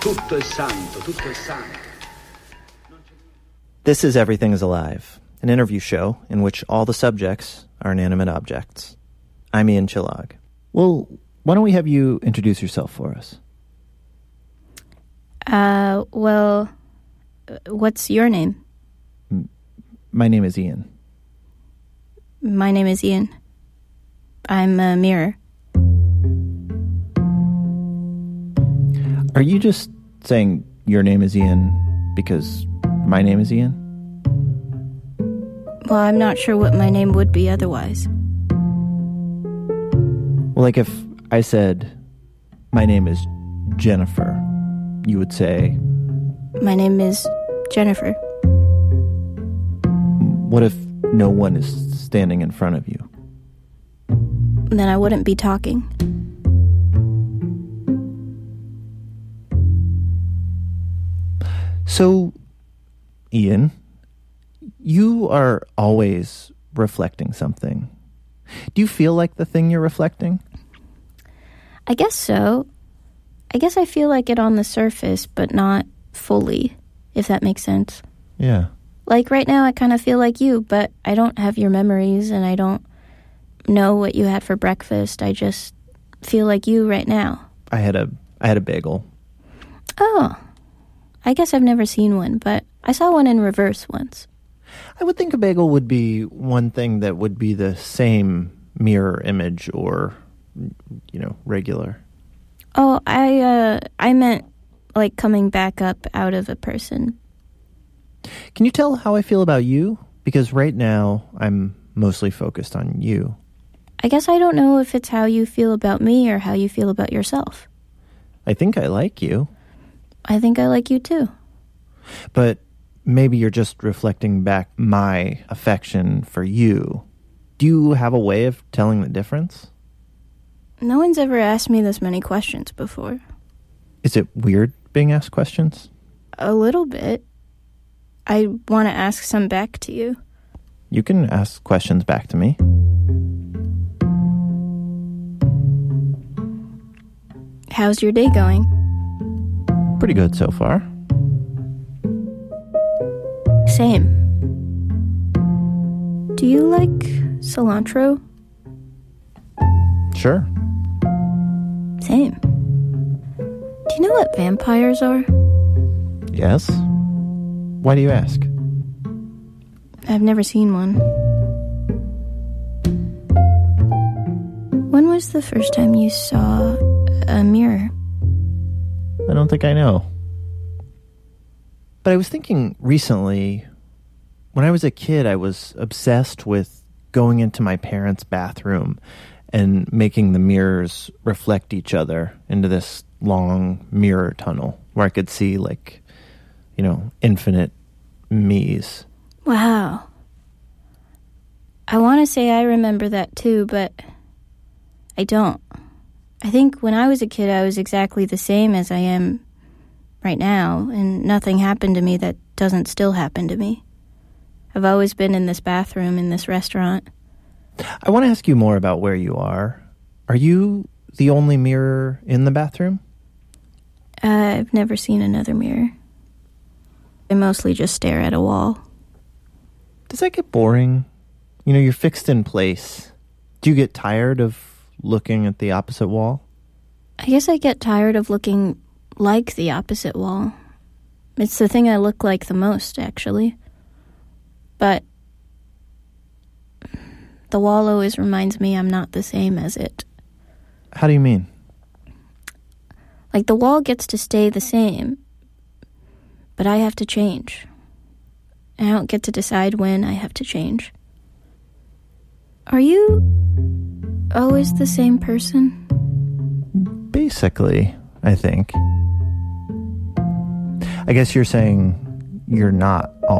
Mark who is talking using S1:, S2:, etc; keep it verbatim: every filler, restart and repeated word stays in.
S1: Tutto è santo, tutto è santo.
S2: This is Everything is Alive, an interview show in which all the subjects are inanimate objects. I'm Ian Chillag. Well, why don't we have you introduce yourself for us?
S3: Uh, well, what's your name?
S2: M- my name is Ian.
S3: My name is Ian. I'm a mirror.
S2: Are you just saying your name is Ian because my name is Ian?
S3: Well, I'm not sure what my name would be otherwise.
S2: Well, like if I said, my name is Jennifer, you would say...
S3: My name is Jennifer.
S2: What if no one is standing in front of you?
S3: Then I wouldn't be talking.
S2: So, Ian, you are always reflecting something. Do you feel like the thing you're reflecting?
S3: I guess so. I guess I feel like it on the surface, but not fully, if that makes sense.
S2: Yeah.
S3: Like right now, I kind of feel like you, but I don't have your memories, and I don't know what you had for breakfast. I just feel like you right now.
S2: I had a I had a bagel.
S3: Oh. I guess I've never seen one, but I saw one in reverse once.
S2: I would think a bagel would be one thing that would be the same mirror image or, you know, regular.
S3: Oh, I, uh, I meant, like, coming back up out of a person.
S2: Can you tell how I feel about you? Because right now, I'm mostly focused on you.
S3: I guess I don't know if it's how you feel about me or how you feel about yourself.
S2: I think I like you.
S3: I think I like you too.
S2: But maybe you're just reflecting back my affection for you. Do you have a way of telling the difference?
S3: No one's ever asked me this many questions before.
S2: Is it weird being asked questions?
S3: A little bit. I want to ask some back to you.
S2: You can ask questions back to me.
S3: How's your day going?
S2: Pretty good so far.
S3: Same. Do you like cilantro?
S2: Sure.
S3: Same. Do you know what vampires are?
S2: Yes. Why do you ask?
S3: I've never seen one. When was the first time you saw a mirror?
S2: I don't think I know. But I was thinking recently, when I was a kid, I was obsessed with going into my parents' bathroom and making the mirrors reflect each other into this long mirror tunnel where I could see, like, you know, infinite me's.
S3: Wow. I want to say I remember that too, but I don't. I think when I was a kid, I was exactly the same as I am right now, and nothing happened to me that doesn't still happen to me. I've always been in this bathroom in this restaurant.
S2: I want to ask you more about where you are. Are you the only mirror in the bathroom?
S3: Uh, I've never seen another mirror. I mostly just stare at a wall.
S2: Does that get boring? You know, you're fixed in place. Do you get tired of looking at the opposite wall?
S3: I guess I get tired of looking like the opposite wall. It's the thing I look like the most, actually. But the wall always reminds me I'm not the same as it.
S2: How do you mean?
S3: Like, the wall gets to stay the same, but I have to change. I don't get to decide when I have to change. Are you always the same person?
S2: Basically, I think. I guess you're saying you're not always